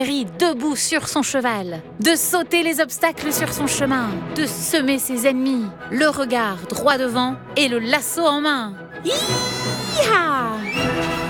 debout sur son cheval, de sauter les obstacles sur son chemin, de semer ses ennemis, le regard droit devant et le lasso en main. Hi-ha!